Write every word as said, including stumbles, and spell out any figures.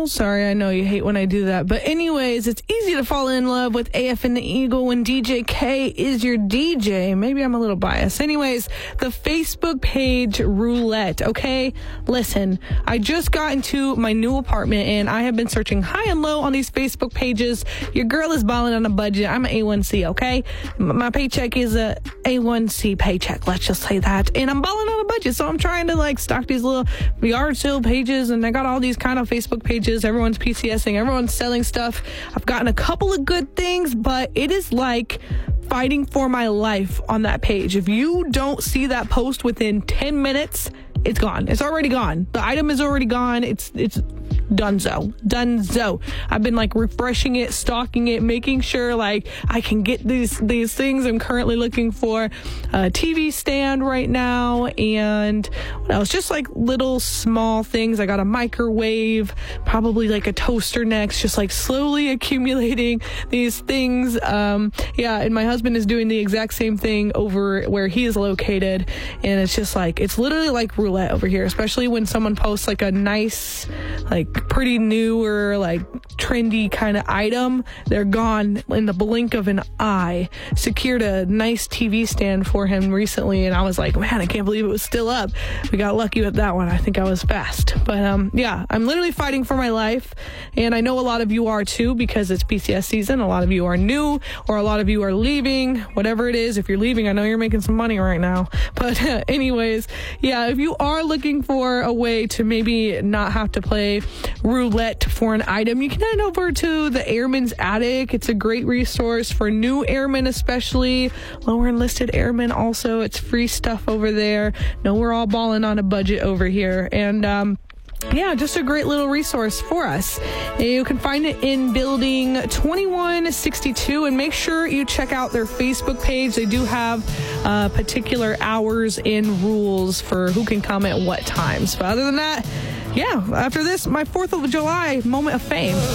Oh, sorry. I know you hate when I do that. But anyways, it's easy to fall in love with A F and the Eagle when D J K is your D J. Maybe I'm a little biased. Anyways, the Facebook page roulette. Okay, listen, I just got into my new apartment and I have been searching high and low on these Facebook pages. Your girl is balling on a budget. I'm an A one C, okay? My paycheck is a A one C paycheck. Let's just say that. And I'm balling on a budget. So I'm trying to like stock these little yard sale pages, and I got all these kind of Facebook pages. Everyone's PCSing, everyone's selling stuff. I've gotten a couple of good things, but it is like fighting for my life on that page. If you don't see that post within ten minutes, it's gone. It's already gone. The item is already gone. It's it's donezo. Donezo. I've been like refreshing it, stalking it, making sure like I can get these these things I'm currently looking for. A T V stand right now, and what else? Just like little small things. I got a microwave, probably like a toaster next, just like slowly accumulating these things. Um, yeah, and my husband is doing the exact same thing over where he is located, and it's just like, it's literally like roulette over here, especially when someone posts like a nice, like pretty new or like trendy kind of item. They're gone in the blink of an eye. Secured a nice T V stand for him recently, and I was like, man, I can't believe it was still up. We got lucky with that one. I think I was fast. But um, yeah, I'm literally fighting for my life, and I know a lot of you are too, because it's P C S season. A lot of you are new, or a lot of you are leaving, whatever it is. If you're leaving, I know you're making some money right now. But uh, anyways, yeah, if you are looking for a way to maybe not have to play roulette for an item, you can head over to the Airman's Attic. It's a great resource for new airmen, especially lower enlisted airmen. Also, it's free stuff over there. No, we're all balling on a budget over here, and um yeah, just a great little resource for us. You can find it in building twenty-one sixty-two, and make sure you check out their Facebook page. They do have uh, particular hours and rules for who can come at what times. But other than that, yeah, after this, my fourth of July moment of fame.